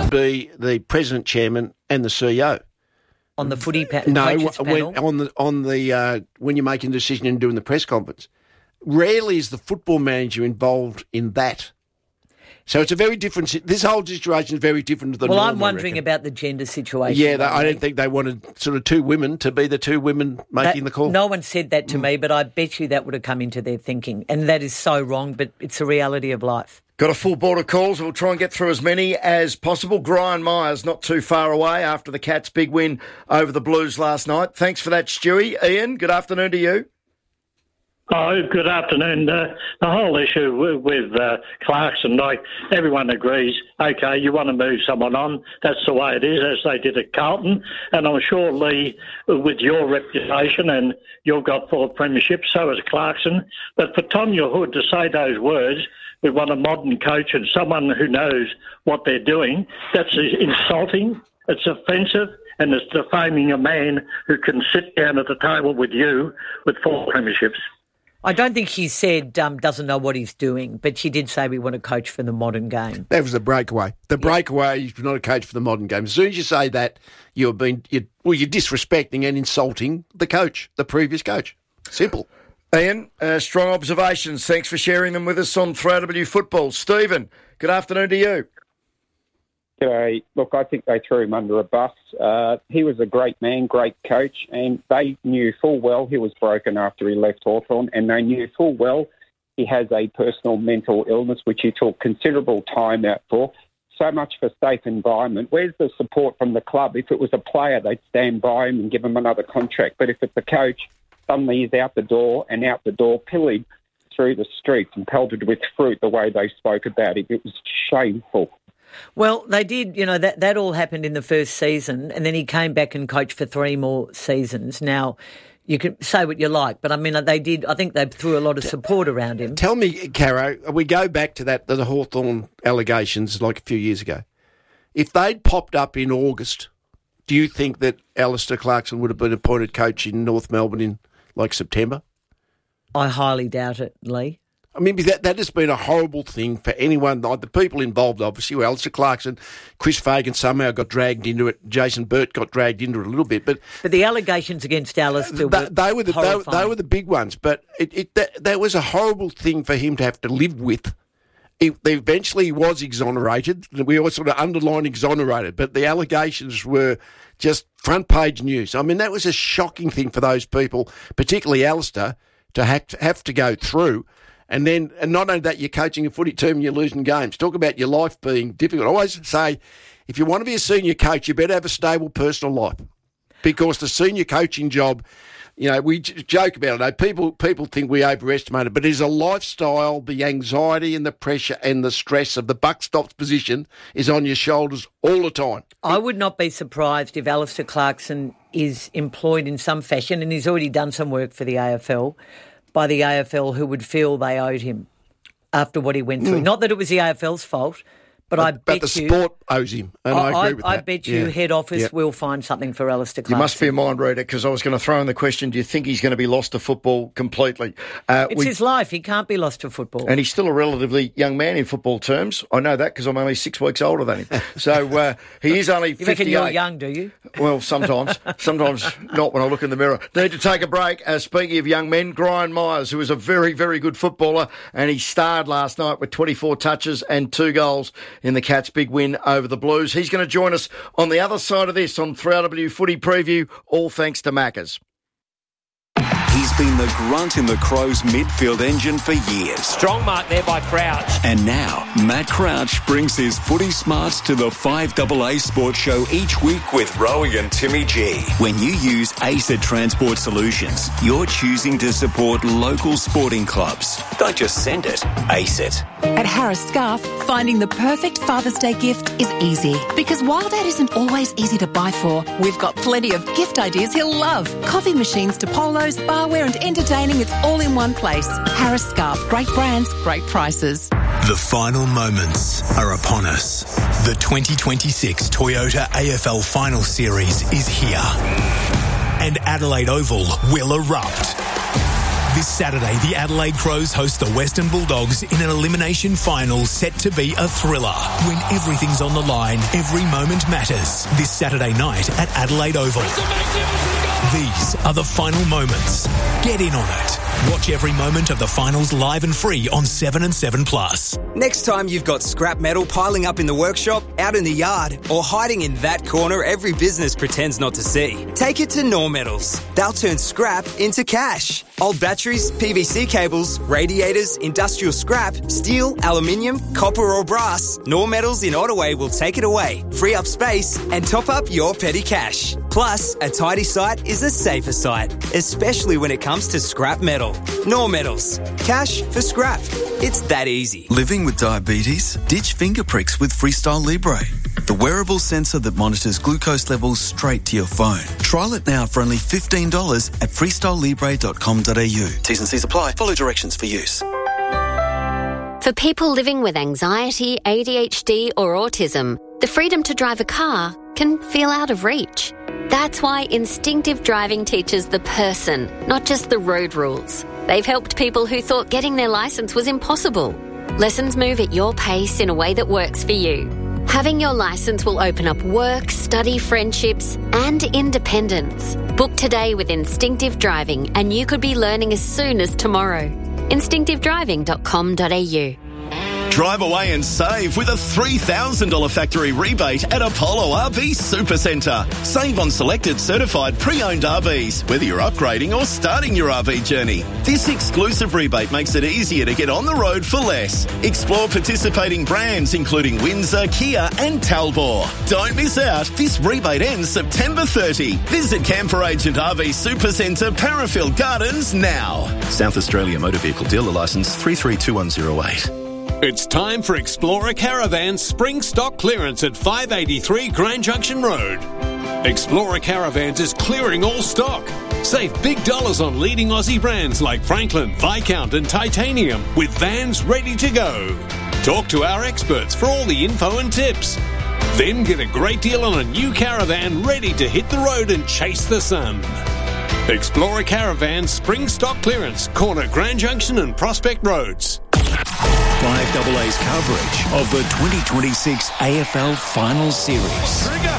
should be the president, chairman, and the CEO. On the footy panel? When you're making a decision and doing the press conference. Rarely is the football manager involved in that. So it's a very different... This whole situation is very different to the norm, I'm wondering about the gender situation. Yeah, I don't think they wanted sort of two women to be the two women making the call. No one said that to me, but I bet you that would have come into their thinking. And that is so wrong, but it's a reality of life. Got a full board of calls. We'll try and get through as many as possible. Brian Myers not too far away after the Cats' big win over the Blues last night. Thanks for that, Stewie. Ian, good afternoon to you. Oh, good afternoon. The whole issue with Clarkson, everyone agrees, okay, you want to move someone on, that's the way it is, as they did at Carlton. And I'm sure, Lee, with your reputation, and you've got 4 premierships, so has Clarkson. But for Tonya Hood to say those words, we want a modern coach and someone who knows what they're doing, that's insulting, it's offensive, and it's defaming a man who can sit down at the table with you with 4 premierships. I don't think he said doesn't know what he's doing, but she did say we want a coach for the modern game. That was the breakaway. Breakaway is not a coach for the modern game. As soon as you say that, you're disrespecting and insulting the coach, the previous coach. Simple. Ian, strong observations. Thanks for sharing them with us on 3AW Football. Stephen, good afternoon to you. G'day. Look, I think they threw him under a bus. He was a great man, great coach, and they knew full well he was broken after he left Hawthorn, and they knew full well he has a personal mental illness, which he took considerable time out for. So much for safe environment. Where's the support from the club? If it was a player, they'd stand by him and give him another contract. But if it's a coach, suddenly he's out the door, pillaged through the streets and pelted with fruit the way they spoke about him. It was shameful. Well, they did, that all happened in the first season, and then he came back and coached for 3 more seasons. Now, you can say what you like, but I think they threw a lot of support around him. Tell me, Caro, we go back to the Hawthorn allegations like a few years ago. If they'd popped up in August, do you think that Alistair Clarkson would have been appointed coach in North Melbourne in September? I highly doubt it, Lee. I mean, that has been a horrible thing for anyone. The people involved, obviously, Alistair Clarkson, Chris Fagan somehow got dragged into it. Jason Burt got dragged into it a little bit, but the allegations against Alistair were the big ones. But that was a horrible thing for him to have to live with. Eventually, he was exonerated. We always sort of underline exonerated, but the allegations were just front page news. I mean, that was a shocking thing for those people, particularly Alistair, to have to go through. And not only that, you're coaching a footy team and you're losing games. Talk about your life being difficult. I always say, if you want to be a senior coach, you better have a stable personal life. Because the senior coaching job, we joke about it. People think we overestimate it, but it is a lifestyle. The anxiety and the pressure and the stress of the buck stops position is on your shoulders all the time. I would not be surprised if Alistair Clarkson is employed in some fashion, and he's already done some work for the AFL, by the AFL, who would feel they owed him after what he went through. Not that it was the AFL's fault, but the sport owes him, and I agree with that. I bet you head office will find something for Alistair Clarkson. You must be a mind reader, because I was going to throw in the question, do you think he's going to be lost to football completely? It's his life. He can't be lost to football. And he's still a relatively young man in football terms. I know that because I'm only 6 weeks older than him. So he is only 58. You reckon you're young, do you? Well, sometimes. Sometimes not when I look in the mirror. Need to take a break. Speaking of young men, Brian Myers, who is a very, very good footballer, and he starred last night with 24 touches and 2 goals in the Cats' big win over the Blues. He's going to join us on the other side of this on 3AW Footy Preview, all thanks to Macca's. He's been the grunt in the Crows' midfield engine for years. Strong mark there by Crouch. And now, Matt Crouch brings his footy smarts to the 5AA Sports Show each week with Rowie and Timmy G. When you use ACET Transport Solutions, you're choosing to support local sporting clubs. Don't just send it, ACET. At Harris Scarf, finding the perfect Father's Day gift is easy. Because while Dad isn't always easy to buy for, we've got plenty of gift ideas he'll love. Coffee machines to polos, barware and entertaining, it's all in one place. Harris Scarf, great brands, great prices. The final moments are upon us. The 2026 Toyota AFL Final Series is here. And Adelaide Oval will erupt. This Saturday, the Adelaide Crows host the Western Bulldogs in an elimination final set to be a thriller. When everything's on the line, every moment matters. This Saturday night at Adelaide Oval. These are the final moments. Get in on it. Watch every moment of the finals live and free on 7 and 7+. Next time you've got scrap metal piling up in the workshop, out in the yard, or hiding in that corner every business pretends not to see, take it to Nor Metals. They'll turn scrap into cash. Old batteries, PVC cables, radiators, industrial scrap, steel, aluminium, copper or brass, Nor Metals in Ottaway will take it away, free up space and top up your petty cash. Plus, a tidy site is a safer site, especially when it comes to scrap metal. Nor Metals. Cash for scrap. It's that easy. Living with diabetes? Ditch finger pricks with Freestyle Libre, the wearable sensor that monitors glucose levels straight to your phone. Trial it now for only $15 at freestylelibre.com.au. T's and C's apply. Follow directions for use. For people living with anxiety, ADHD or autism, the freedom to drive a car can feel out of reach. That's why Instinctive Driving teaches the person, not just the road rules. They've helped people who thought getting their licence was impossible. Lessons move at your pace in a way that works for you. Having your licence will open up work, study, friendships and independence. Book today with Instinctive Driving and you could be learning as soon as tomorrow. instinctivedriving.com.au. Drive away and save with a $3,000 factory rebate at Apollo RV Supercentre. Save on selected certified pre-owned RVs, whether you're upgrading or starting your RV journey. This exclusive rebate makes it easier to get on the road for less. Explore participating brands including Windsor, Kia and Talbot. Don't miss out. This rebate ends September 30. Visit Camper Agent RV Supercentre, Parafield Gardens now. South Australia Motor Vehicle Dealer Licence 332108. It's time for Explorer Caravan's spring stock clearance at 583 Grand Junction Road. Explorer Caravans is clearing all stock. Save big dollars on leading Aussie brands like Franklin, Viscount and Titanium with vans ready to go. Talk to our experts for all the info and tips. Then get a great deal on a new caravan ready to hit the road and chase the sun. Explorer Caravan spring stock clearance, corner Grand Junction and Prospect Roads. 5AA's coverage of the 2026 AFL Finals Series.